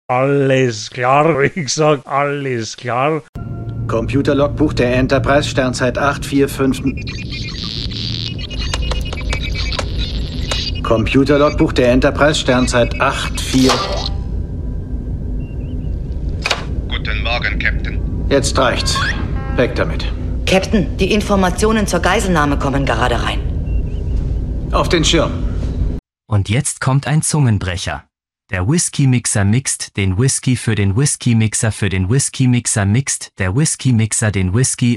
Alles klar, ich sag alles klar. Computerlogbuch der Enterprise, Sternzeit 845. Computerlogbuch der Enterprise, Sternzeit 84. Guten Morgen, Captain. Jetzt reicht's. Weg damit. Captain, die Informationen zur Geiselnahme kommen gerade rein. Auf den Schirm. Und jetzt kommt ein Zungenbrecher. Der Whisky-Mixer mixt den Whisky für den Whisky-Mixer für den Whisky-Mixer mixt der Whisky-Mixer den Whisky